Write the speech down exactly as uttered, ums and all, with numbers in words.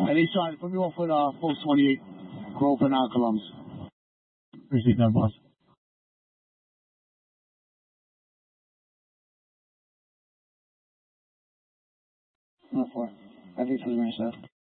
Anytime. Put me off with uh, Folks twenty-eight, Grove and uh, Columbus. Appreciate that, boss. Not for. I think it's what you're going to say.